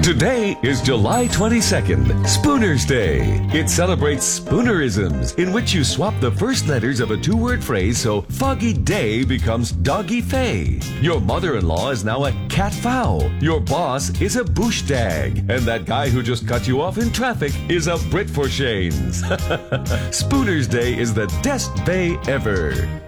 Today is July 22nd, Spooner's Day. It celebrates Spoonerisms, in which you swap the first letters of a two-word phrase so Foggy Day becomes Doggy Fay. Your mother-in-law is now a cat fowl. Your boss is a bush dag. And that guy who just cut you off in traffic is a Brit for Shanes. Spooner's Day is the best day ever.